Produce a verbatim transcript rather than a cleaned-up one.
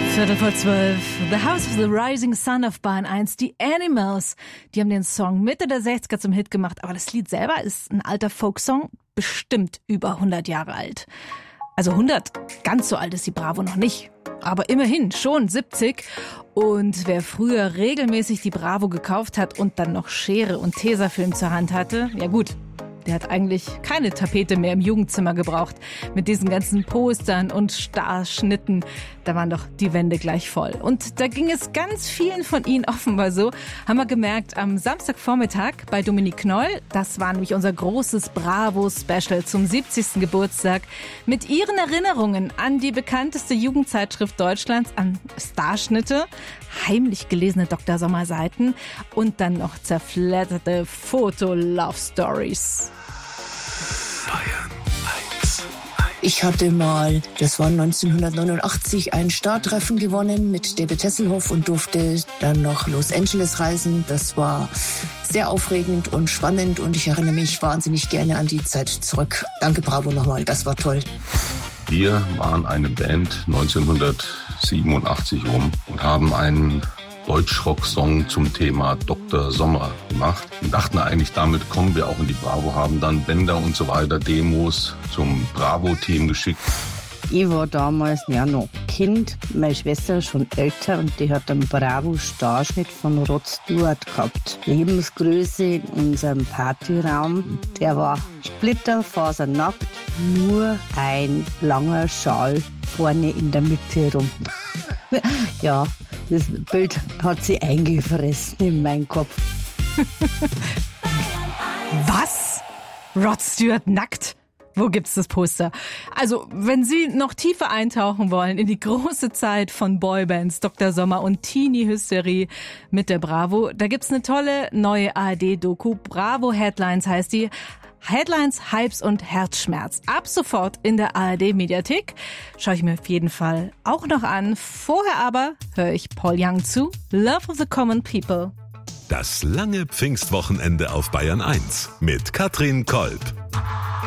Viertel vor zwölf. The House of the Rising Sun auf Bahn eins. Die Animals. Die haben den Song Mitte der sechziger zum Hit gemacht. Aber das Lied selber ist ein alter Folksong. Bestimmt über hundert Jahre alt. Also hundert. Ganz so alt ist die Bravo noch nicht. Aber immerhin schon siebzig. Und wer früher regelmäßig die Bravo gekauft hat und dann noch Schere und Tesafilm zur Hand hatte, ja gut, der hat eigentlich keine Tapete mehr im Jugendzimmer gebraucht. Mit diesen ganzen Postern und Starschnitten, da waren doch die Wände gleich voll. Und da ging es ganz vielen von Ihnen offenbar so, haben wir gemerkt am Samstagvormittag bei Dominique Knoll. Das war nämlich unser großes Bravo-Special zum siebzigsten Geburtstag mit ihren Erinnerungen an die bekannteste Jugendzeitschrift Deutschlands, an Starschnitte, heimlich gelesene Doktor Sommer-Seiten und dann noch zerfledderte Foto-Love-Stories. Bayern eins. Ich hatte mal, das war neunzehnhundertneunundachtzig, ein Startreffen gewonnen mit David Hasselhoff und durfte dann nach Los Angeles reisen. Das war sehr aufregend und spannend und ich erinnere mich wahnsinnig gerne an die Zeit zurück. Danke, Bravo nochmal, das war toll. Wir waren eine Band neunzehnhundertsiebenundachtzig rum und haben einen Deutschrock-Song zum Thema Doktor Sommer gemacht und dachten eigentlich, damit kommen wir auch in die Bravo, haben dann Bänder und so weiter, Demos zum Bravo-Team geschickt. Ich war damals ja noch Kind, meine Schwester schon älter und die hat einen Bravo-Starschnitt von Rod Stewart gehabt. Die Lebensgröße in unserem Partyraum, der war splitterfasernackt, nur ein langer Schal vorne in der Mitte rum. Ja, das Bild hat sie eingefressen in meinen Kopf. Was? Rod Stewart nackt? Wo gibt's das Poster? Also, wenn Sie noch tiefer eintauchen wollen in die große Zeit von Boybands, Doktor Sommer und Teenie-Hysterie mit der Bravo, da gibt's eine tolle neue A R D-Doku. Bravo Headlines heißt die. Headlines, Hypes und Herzschmerz. Ab sofort in der A R D-Mediathek. Schaue ich mir auf jeden Fall auch noch an. Vorher aber höre ich Paul Young zu. Love of the Common People. Das lange Pfingstwochenende auf Bayern eins mit Katrin Kolb.